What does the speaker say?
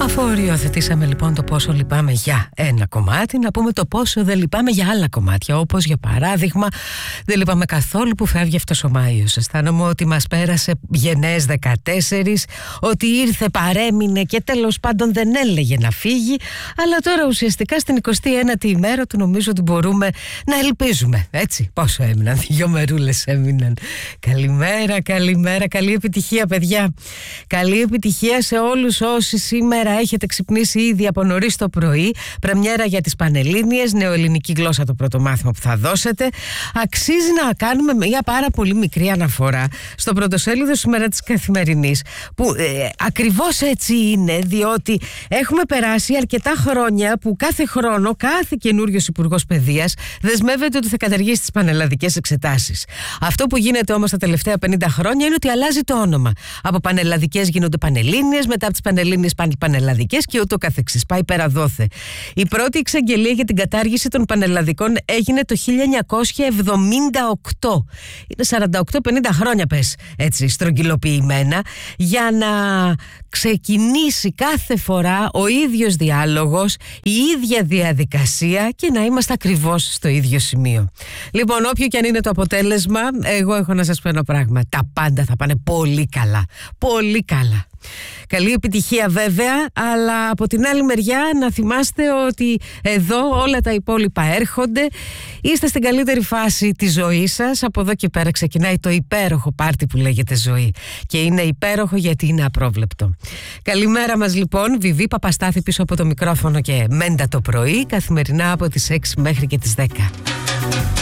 Αφού οριοθετήσαμε λοιπόν το πόσο λυπάμαι για ένα κομμάτι, να πούμε το πόσο δεν λυπάμαι για άλλα κομμάτια. Όπως για παράδειγμα, δεν λυπάμαι καθόλου που φεύγει αυτός ο Μάιος. αισθάνομαι ότι μας πέρασε γενναίες 14, ότι ήρθε, παρέμεινε και τέλος πάντων δεν έλεγε να φύγει. Αλλά τώρα ουσιαστικά στην 29η ημέρα του νομίζω ότι μπορούμε να ελπίζουμε. Έτσι, πόσο έμειναν, 2 μερούλες έμειναν. Καλημέρα, καλημέρα, καλή επιτυχία παιδιά. Καλή επιτυχία σε όλους όσοι σήμερα έχετε ξυπνήσει ήδη από νωρίς το πρωί. Πρεμιέρα για τις Πανελλήνιες, νεοελληνική γλώσσα το πρώτο μάθημα που θα δώσετε. Αξίζει να κάνουμε μια πάρα πολύ μικρή αναφορά στο πρωτοσέλιδο σήμερα της Καθημερινής, που ακριβώς έτσι είναι, διότι έχουμε περάσει αρκετά χρόνια που κάθε χρόνο κάθε καινούριος υπουργός παιδείας δεσμεύεται ότι θα καταργήσει τις πανελλαδικές εξετάσεις. Αυτό που γίνεται όμως τα τελευταία 50 χρόνια είναι ότι αλλάζει το όνομα. Από πανελλαδικές γίνονται πανελλήνιες, μετά από τις πανελλήνιες πανελλαδικές και ούτω καθεξής. Πάει πέρα δόθε. Η πρώτη εξαγγελία για την κατάργηση των πανελλαδικών έγινε το 1978. Είναι 48-50 χρόνια πες, έτσι, στρογγυλοποιημένα, για να ξεκινήσει κάθε φορά ο ίδιος διάλογος, η ίδια διαδικασία και να είμαστε ακριβώς στο ίδιο σημείο. Λοιπόν, όποιο και αν είναι το αποτέλεσμα, εγώ έχω να σας πω ένα πράγμα. Τα πάντα θα πάνε πολύ καλά. Πολύ καλά. Καλή επιτυχία βέβαια, αλλά από την άλλη μεριά να θυμάστε ότι εδώ όλα τα υπόλοιπα έρχονται. Είστε στην καλύτερη φάση της ζωής σας. Από εδώ και πέρα ξεκινάει το υπέροχο πάρτι που λέγεται ζωή. Και είναι υπέροχο γιατί είναι απρόβλεπτο. Καλημέρα μας λοιπόν, Βιβί Παπαστάθη πίσω από το μικρόφωνο και Μέντα το πρωί, καθημερινά από τις 6 μέχρι και τις 10.